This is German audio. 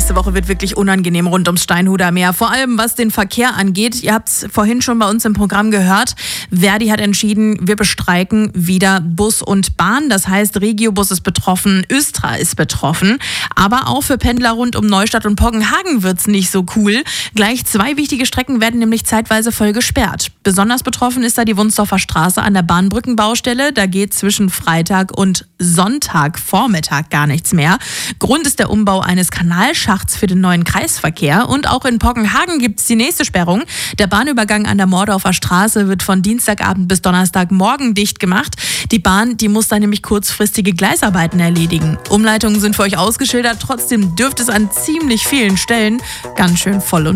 nächste Woche wird wirklich unangenehm rund ums Steinhuder Meer. Vor allem was den Verkehr angeht. Ihr habt es vorhin schon bei uns im Programm gehört. Verdi hat entschieden, wir bestreiken wieder Bus und Bahn. Das heißt, Regiobus ist betroffen, Östra ist betroffen. Aber auch für Pendler rund um Neustadt und Poggenhagen wird's nicht so cool. Gleich 2 wichtige Strecken werden nämlich zeitweise voll gesperrt. Besonders betroffen ist da die Wunsdorfer Straße an der Bahnbrückenbaustelle. Da geht zwischen Freitag und Sonntagvormittag gar nichts mehr. Grund ist der Umbau eines Kanalschachts für den neuen Kreisverkehr. Und auch in Poggenhagen gibt es die nächste Sperrung. Der Bahnübergang an der Mordorfer Straße wird von Dienstagabend bis Donnerstagmorgen dicht gemacht. Die Bahn, die muss da nämlich kurzfristige Gleisarbeiten erledigen. Umleitungen sind für euch ausgeschildert. Trotzdem dürfte es an ziemlich vielen Stellen ganz schön voll und